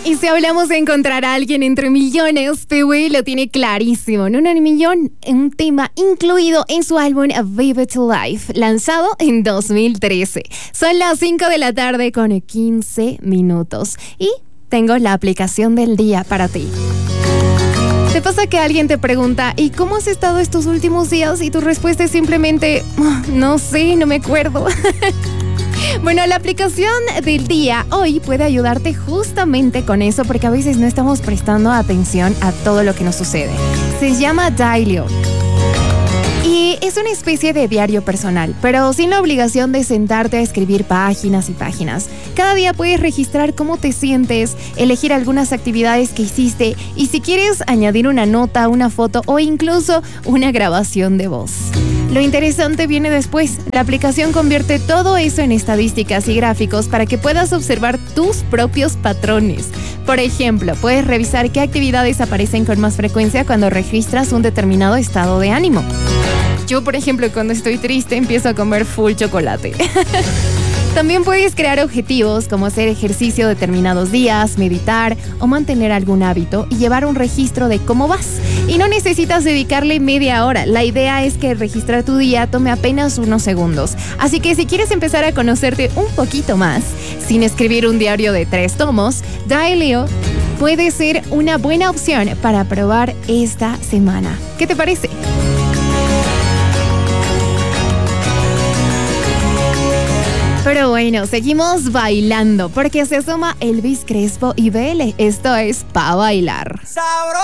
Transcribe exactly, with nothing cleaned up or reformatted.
Y si hablamos de encontrar a alguien entre millones, Pee-wee lo tiene clarísimo. En un millón, un tema incluido en su álbum A Vivid Life, lanzado en dos mil trece. Son las cinco de la tarde con quince minutos. Y tengo la aplicación del día para ti. ¿Te pasa que alguien te pregunta, ¿y cómo has estado estos últimos días? Y tu respuesta es simplemente, oh, no sé, no me acuerdo. Bueno, la aplicación del día hoy puede ayudarte justamente con eso, porque a veces no estamos prestando atención a todo lo que nos sucede. Se llama Dialio. Y es una especie de diario personal, pero sin la obligación de sentarte a escribir páginas y páginas. Cada día puedes registrar cómo te sientes, elegir algunas actividades que hiciste y si quieres añadir una nota, una foto o incluso una grabación de voz. Lo interesante viene después. La aplicación convierte todo eso en estadísticas y gráficos para que puedas observar tus propios patrones. Por ejemplo, puedes revisar qué actividades aparecen con más frecuencia cuando registras un determinado estado de ánimo. Yo, por ejemplo, cuando estoy triste empiezo a comer full chocolate. También puedes crear objetivos como hacer ejercicio determinados días, meditar o mantener algún hábito y llevar un registro de cómo vas. Y no necesitas dedicarle media hora. La idea es que registrar tu día tome apenas unos segundos. Así que si quieres empezar a conocerte un poquito más, sin escribir un diario de tres tomos, Dialio puede ser una buena opción para probar esta semana. ¿Qué te parece? Pero bueno, seguimos bailando porque se asoma Elvis Crespo y Bele. Esto es Pa' Bailar.